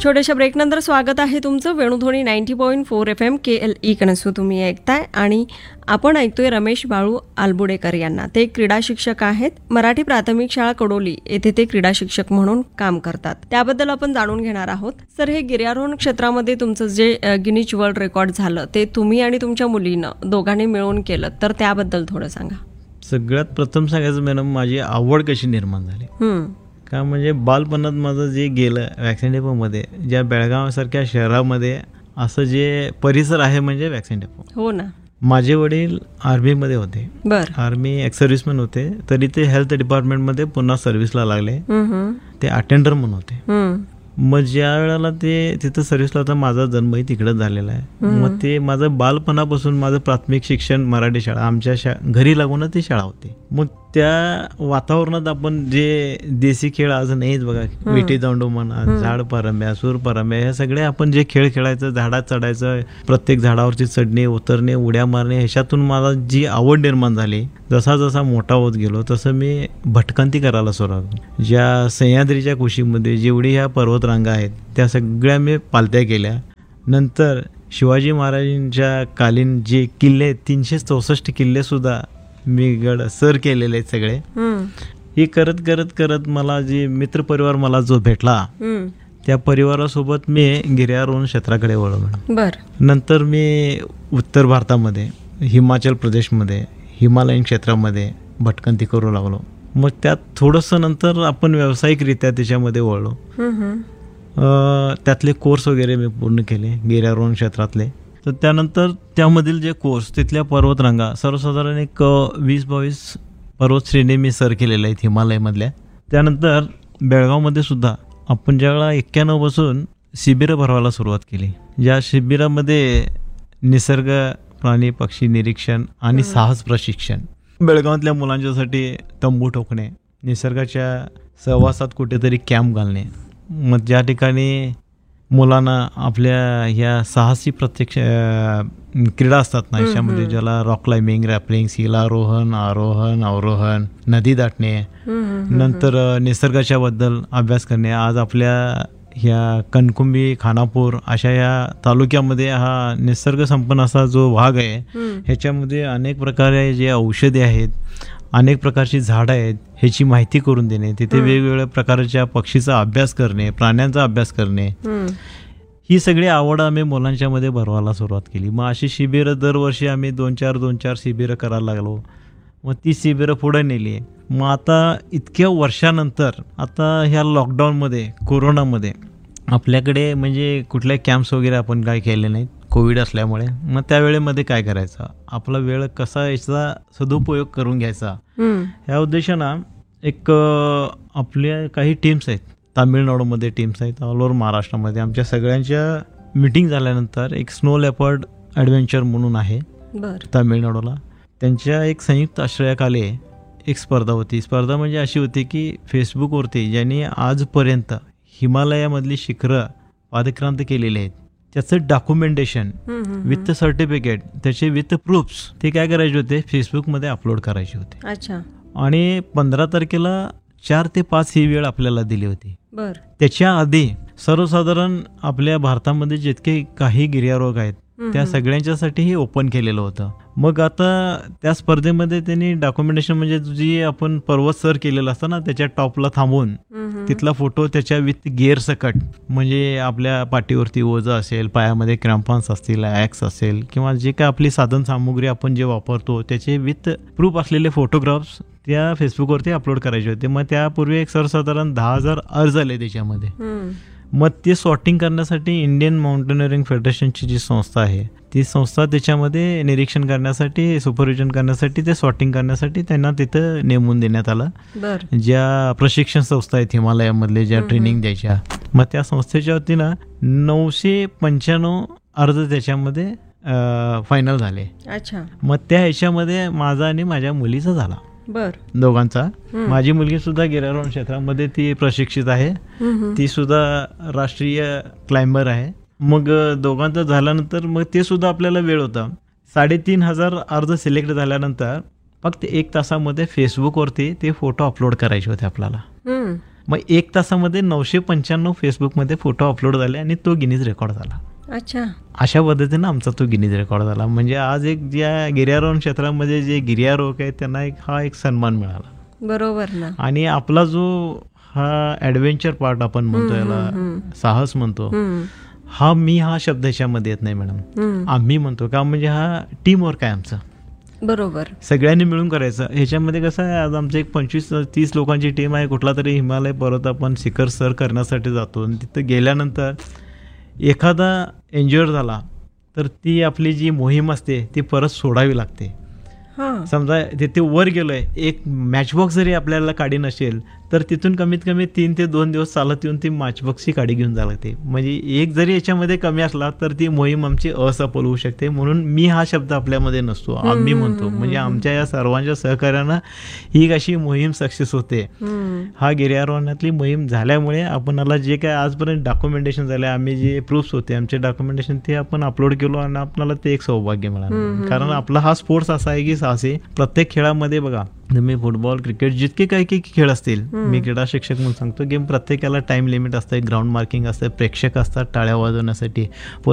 छोट्याशा ब्रेकनंतर स्वागत आहे तुमचं वेणुध्वनी 90.4 FM KLE कणसू तुम्ही ऐकताय आणि आपण ऐकतोय रमेश बाळू आलबुडेकर यांना. ते क्रीडा शिक्षक आहेत. मराठी प्राथमिक शाळा कडोली येथे ते क्रीडा शिक्षक म्हणून काम करतात. त्याबद्दल आपण जाणून घेणार आहोत. सर, हे गिर्यारोहण क्षेत्रामध्ये तुमचं जे गिनीज वर्ल्ड रेकॉर्ड झालं ते तुम्ही आणि तुमच्या मुलीनं दोघांनी मिळून केलं, तर त्याबद्दल थोडं सांगा. सगळ्यात प्रथम सांगायचं मॅडम, माझी आवड कशी निर्माण झाली का, म्हणजे बालपणात माझं जे गेलं वॅक्सिन डेपोमध्ये, ज्या बेळगावसारख्या शहरामध्ये असं जे परिसर आहे म्हणजे वॅक्सिन डेपो. हो ना. माझे वडील आर्मीमध्ये होते. आर्मी एक्स सर्व्हिसमॅन होते, तरी ते हेल्थ डिपार्टमेंटमध्ये पुन्हा सर्व्हिसला लागले. ते अटेंडर म्हणून होते. मग ज्या वेळेला ते तिथं सर्व्हिसला होता, माझा जन्मही तिकडंच झालेला आहे. मग ते माझं बालपणापासून माझं प्राथमिक शिक्षण मराठी शाळा, आमच्या घरी लागूनच ती शाळा होती. मग त्या वातावरणात आपण जे देशी खेळ आज नाहीच बघा, विटी दांडू म्हणा, झाड परंब्या, सूर परंब्या, हे सगळे आपण जे खेळ खेळायचं, झाडात चढायचं, प्रत्येक झाडावरची चढणे, उतरणे, उड्या मारणे, ह्याच्यातून मला जी आवड निर्माण झाली. जसा जसा मोठा होत गेलो तसं मी भटकंती करायला सुरुवात. ज्या सह्याद्रीच्या कुशीमध्ये जेवढी ह्या पर्वतरांगा आहेत त्या सगळ्या मी पालत्या केल्या. नंतर शिवाजी महाराजांच्या कालीन जे किल्ले, 364 किल्ले सुद्धा मी गड सर केलेले आहेत सगळे. हे करत करत करत मला जे मित्रपरिवार मला जो भेटला, त्या परिवारासोबत मी गिर्यारोहण क्षेत्राकडे वळलो. नंतर मी उत्तर भारतामध्ये, हिमाचल प्रदेशमध्ये, हिमालयन क्षेत्रामध्ये भटकंती करू लागलो. मग त्यात थोडंसं नंतर आपण व्यावसायिकरित्या त्याच्यामध्ये वळलो. त्यातले कोर्स वगैरे मी पूर्ण केले गिर्यारोहण क्षेत्रातले. तर त्यानंतर त्यामधील जे कोर्स, तिथल्या पर्वतरांगा, सर्वसाधारण एक 20-22 पर्वत श्रेणी मी सर केलेल्या आहेत हिमालयमधल्या. त्यानंतर बेळगावमध्ये सुद्धा आपण ज्यावेळेला 91 पासून शिबिरं भरवायला सुरुवात केली. ज्या शिबिरामध्ये निसर्ग, प्राणी पक्षी निरीक्षण आणि साहस प्रशिक्षण, बेळगावातल्या मुलांच्यासाठी तंबू ठोकणे, निसर्गाच्या सहवासात कुठेतरी कॅम्प घालणे, मग ज्या ठिकाणी मुलांना आपल्या ह्या साहसी प्रत्यक्ष क्रीडा असतात ना याच्यामध्ये, ज्याला रॉक क्लाइम्बिंग, रॅपलिंग, शिलारोहण, आरोहण, अवरोहण, नदी दाटणे, नंतर निसर्गाच्या बद्दल अभ्यास करणे. आज आपल्या ह्या कणकुंबी, खानापूर अशा या तालुक्यामध्ये हा निसर्ग संपन्न असा जो भाग आहे, ह्याच्यामध्ये अनेक प्रकारे जे औषधे आहेत, अनेक प्रकारची झाडं आहेत, ह्याची माहिती करून देणे, तिथे वेगवेगळ्या प्रकारच्या पक्षीचा अभ्यास करणे, प्राण्यांचा अभ्यास करणे, ही सगळी आवड आम्ही मुलांच्या मध्ये भरवायला सुरुवात केली. मग अशी शिबिरं दरवर्षी आम्ही 2-4 शिबिरं करायला लागलो. मग ती शिबिरं पुढे नेली. मग आता इतक्या वर्षानंतर, आता ह्या लॉकडाऊनमध्ये, कोरोनामध्ये आपल्याकडे म्हणजे कुठल्या कॅम्प्स वगैरे आपण काय केले नाहीत कोविड असल्यामुळे. मग त्या वेळेमध्ये काय करायचं, आपला वेळ कसा याचा सदुपयोग करून घ्यायचा, ह्या उद्देशानं एक आपल्या काही टीम्स आहेत, तामिळनाडूमध्ये टीम्स आहेत, ऑल ओव्हर महाराष्ट्रामध्ये. आमच्या सगळ्यांच्या मिटिंग झाल्यानंतर एक स्नो लेपर्ड ॲडव्हेंचर म्हणून आहे तामिळनाडूला, त्यांच्या एक संयुक्त आश्रयाखाली एक स्पर्धा होती. स्पर्धा म्हणजे अशी होती की फेसबुकवरती ज्यांनी आजपर्यंत हिमालयामधली शिखरं पादक्रांत केलेली आहेत त्याचं डॉक्युमेंटेशन विथ सर्टिफिकेट, त्याचे विथ प्रूफ्स, ते काय करायचे होते, फेसबुकमध्ये अपलोड करायचे होते. अच्छा. आणि 15 तारखेला 4 ते 5 ही वेळ आपल्याला दिली होती. त्याच्या आधी सर्वसाधारण आपल्या भारतामध्ये जितके काही गिर्यारोहक आहेत त्या सगळ्यांच्यासाठी हे ओपन केलेलं होतं. मग आता त्या स्पर्धेमध्ये त्यांनी डॉक्युमेंटेशन म्हणजे जी आपण पर्वत सर केलेलं असतं ना, त्याच्या टॉपला थांबून तिथला फोटो त्याच्या विथ गिअर सकट, म्हणजे आपल्या पाठीवरती ओझं असेल, पायामध्ये क्रॅम्पॉन्स असतील, ॲक्स असेल, किंवा जे काय आपली साधन सामुग्री आपण जे वापरतो त्याचे विथ प्रूफ असलेले फोटोग्राफ्स त्या फेसबुकवरती अपलोड करायचे होते. मग त्यापूर्वी एक सर्वसाधारण 10,000 अर्ज आले त्याच्यामध्ये. मग ते सॉर्टिंग करण्यासाठी इंडियन माउंटेनिअरिंग फेडरेशनची जी संस्था आहे, ती संस्था त्याच्यामध्ये निरीक्षण करण्यासाठी, सुपरविजन करण्यासाठी, ते सॉर्टिंग करण्यासाठी त्यांना तिथं नेमून देण्यात आलं. ज्या प्रशिक्षण संस्था आहेत हिमालयामधले, ज्या ट्रेनिंग द्यायच्या, मग त्या संस्थेच्या वतीनं 995 अर्ज त्याच्यामध्ये फायनल झाले. मग त्या ह्याच्यामध्ये माझा आणि माझ्या मुलीचा झाला, दोघांचा. माझी मुलगी सुद्धा गिर्यारोहण क्षेत्रामध्ये ती प्रशिक्षित आहे, ती सुद्धा राष्ट्रीय क्लाइंबर आहे. मग दोघांचं झाल्यानंतर मग ते सुद्धा आपल्याला वेळ होता. 3,500 अर्ज सिलेक्ट झाल्यानंतर फक्त 1 तासामध्ये फेसबुकवरती ते फोटो अपलोड करायचे होते आपल्याला. मग 1 तासामध्ये 995 फेसबुकमध्ये फोटो अपलोड झाले आणि तो गिनीज रेकॉर्ड झाला. अच्छा. अशा पद्धतीनं आमचा तो गिनीज रेकॉर्ड झाला. म्हणजे आज एक ज्या गिर्यारोहण क्षेत्रामध्ये जे गिर्यारोहक आहेत त्यांना हा एक सन्मान मिळाला. बरोबर ना. आणि आपला जो हा ॲडव्हेंचर पार्ट आपण म्हणतो, याला साहस म्हणतो, हा शब्द ह्याच्यामध्ये येत नाही मॅडम. आम्ही म्हणतो का, म्हणजे हा टीम वर्क आहे आमचं. बरोबर. सगळ्यांनी मिळून करायचं. ह्याच्यामध्ये कसं आहे, आज आमचं एक 25-30 लोकांची टीम आहे. कुठला तरी हिमालय पर्वत आपण शिखर सर करण्यासाठी जातो आणि तिथं गेल्यानंतर एखादा एन्जॉयर झाला तर ती आपली जी मोहीम असते ती परत सोडावी लागते. हां. समजा तिथे वर गेलो आहे, एक मॅचबॉक्स जरी आपल्याला काडी नसेल तर तिथून कमीत कमी 3 ते 2 दिवस चालत येऊन ती मॅचबॉक्सची काडी घेऊन जावं लागते. म्हणजे एक जरी याच्यामध्ये कमी असला तर ती मोहीम आमची असफल होऊ शकते. म्हणून मी हा शब्द आपल्यामध्ये नसतो, आम्ही म्हणतो. म्हणजे आमच्या या सर्वांच्या सहकार्यानं ही अशी मोहीम सक्सेस होते. हा गिर्यारोहणातली मोहीम झाल्यामुळे आपणाला जे काय आजपर्यंत डॉक्युमेंटेशन झाले, आम्ही जे प्रूफ्स होते आमचे डॉक्युमेंटेशन, ते आपण अपलोड केलो आणि आपल्याला ते एक सौभाग्य मिळालं. कारण आपला हा स्पोर्ट्स असा आहे की साहसी प्रत्येक खेळामध्ये बघा, तुम्ही फुटबॉल, क्रिकेट, जितके काही काही खेळ असतील, मी क्रीडा शिक्षक म्हणून सांगतो की प्रत्येकाला टाइम लिमिट असतं, ग्राउंड मार्किंग असतं, प्रेक्षक असतात टाळ्या वाजवण्यासाठी.